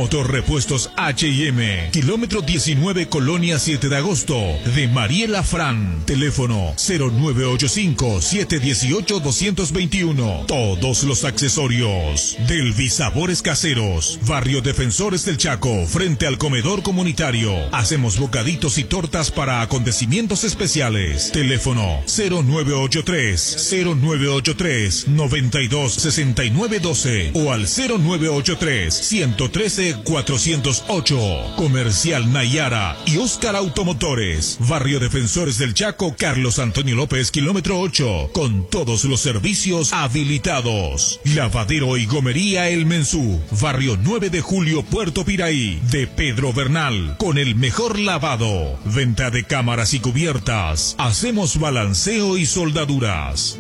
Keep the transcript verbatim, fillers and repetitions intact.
Autorepuestos H y M, kilómetro diecinueve, Colonia siete de agosto, de Mariela Fran. Teléfono cero nueve ocho cinco, siete uno ocho, dos dos uno. Todos los accesorios del Bisabores Caseros, Barrio Defensores del Chaco, frente al comedor comunitario. Hacemos bocaditos y tortas para acontecimientos especiales. Teléfono cero nueve ocho tres, cero nueve ocho tres, nueve dos seis nueve uno dos o al cero nueve ocho tres, uno uno tres, cuatro cero ocho. Comercial Nayara y Oscar Automotores, Barrio Defensores del Chaco, Carlos Antonio López, kilómetro ocho, con todos los servicios habilitados. Lavadero y Gomería El Mensú, Barrio nueve de Julio, Puerto Piraí, de Pedro Bernal, con el mejor lavado. Venta de cámaras y cubiertas. Hacemos balanceo y soldaduras.